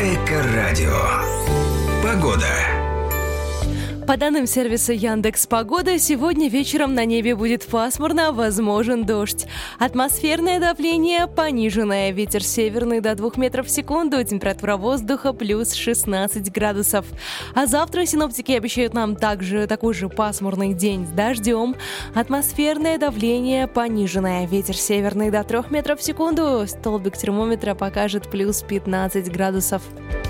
Эко-радио. Погода. По данным сервиса Яндекс.Погода, сегодня вечером на небе будет пасмурно, возможен дождь. Атмосферное давление пониженное, ветер северный до 2 метров в секунду, температура воздуха плюс 16 градусов. А завтра синоптики обещают нам также такой же пасмурный день с дождем. Атмосферное давление пониженное, ветер северный до 3 метров в секунду, столбик термометра покажет плюс 15 градусов.